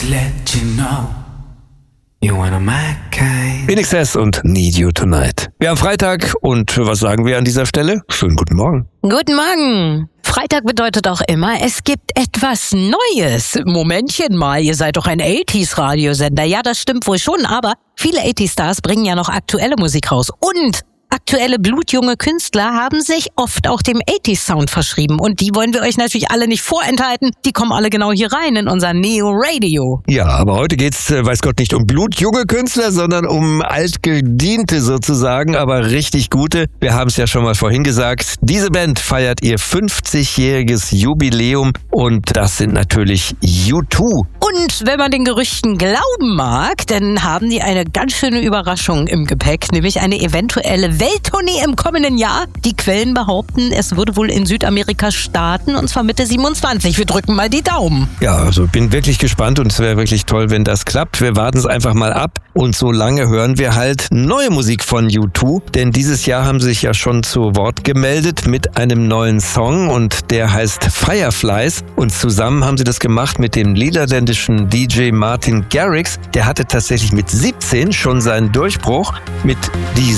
let you know you wanna my kind. INXS und Need You Tonight. Wir haben Freitag und was sagen wir an dieser Stelle? Schönen guten Morgen. Guten Morgen. Freitag bedeutet auch immer, es gibt etwas Neues. Momentchen mal, ihr seid doch ein 80s-Radiosender. Ja, das stimmt wohl schon, aber viele 80s-Stars bringen ja noch aktuelle Musik raus. Und aktuelle blutjunge Künstler haben sich oft auch dem 80s-Sound verschrieben. Und die wollen wir euch natürlich alle nicht vorenthalten. Die kommen alle genau hier rein in unser Neo Radio. Ja, aber heute geht's, weiß Gott, nicht um blutjunge Künstler, sondern um altgediente sozusagen, aber richtig gute. Wir haben es ja schon mal vorhin gesagt. Diese Band feiert ihr 50-jähriges Jubiläum und das sind natürlich U2. Und wenn man den Gerüchten glauben mag, dann haben die eine ganz schöne Überraschung im Gepäck, nämlich eine eventuelle Welttournee im kommenden Jahr. Die Quellen behaupten, es würde wohl in Südamerika starten, und zwar Mitte 27. Wir drücken mal die Daumen. Ja, also bin wirklich gespannt und es wäre wirklich toll, wenn das klappt. Wir warten es einfach mal ab und so lange hören wir halt neue Musik von U2, denn dieses Jahr haben sie sich ja schon zu Wort gemeldet mit einem neuen Song und der heißt Fireflies und zusammen haben sie das gemacht mit dem niederländischen DJ Martin Garrix. Der hatte tatsächlich mit 17 schon seinen Durchbruch mit diesem